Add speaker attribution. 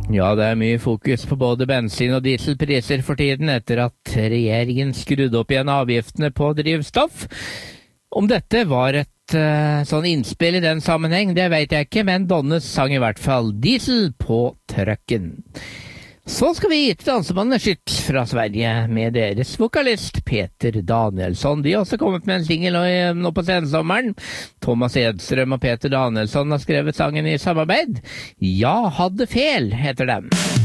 Speaker 1: Ja, det er mye fokus på både bensin- og dieselpriser for tiden etter at regjeringen skrudde opp igjen avgiftene på drivstoff. Om dette var et sånn innspill i den sammenheng, det vet jeg ikke, men Donnes sang i hvert fall diesel på trøkken. Så skal vi til dansebandet fra Sverige med deres vokalist Peter Danielsson. De har også kommet med en single nå på sensommeren. Thomas Edström og Peter Danielsson har skrevet sangen i samarbeid. Ja, hadde fel heter den.